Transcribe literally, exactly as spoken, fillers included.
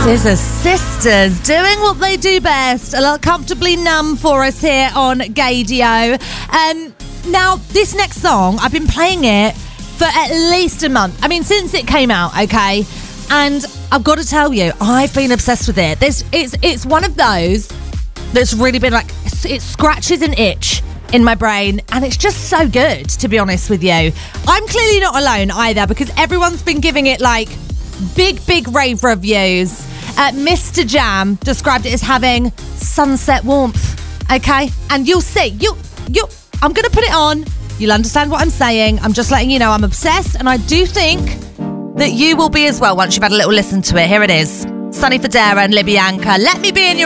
Scissor Sisters doing what they do best. A little Comfortably Numb for us here on Gaydio. Um, now, this next song, I've been playing it for at least a month. I mean, since it came out, okay? And I've got to tell you, I've been obsessed with it. This it's it's one of those that's really been like, it scratches an itch in my brain, and it's just so good, to be honest with you. I'm clearly not alone either, because everyone's been giving it like big, big rave reviews. Uh, Mister Jam described it as having sunset warmth, okay? And you'll see, you, you, I'm going to put it on. You'll understand what I'm saying. I'm just letting you know I'm obsessed, and I do think that you will be as well once you've had a little listen to it. Here it is. Sonny Fodera and Libby Anchor. Let me be in your